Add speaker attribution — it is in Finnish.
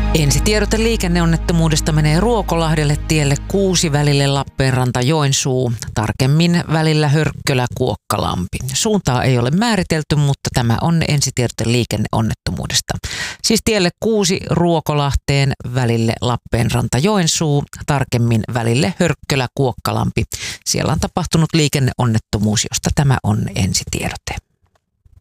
Speaker 1: Ensitiedote liikenneonnettomuudesta menee Ruokolahdelle tielle 6 välille Lappeenranta-Joensuu, tarkemmin välillä Hörkkölä-Kuokkalampi. Suuntaa ei ole määritelty, mutta tämä on ensitiedote liikenneonnettomuudesta. Siis tielle 6 Ruokolahteen välille Lappeenranta-Joensuu, tarkemmin välille Hörkkölä-Kuokkalampi. Siellä on tapahtunut liikenneonnettomuus, josta tämä on ensitiedote.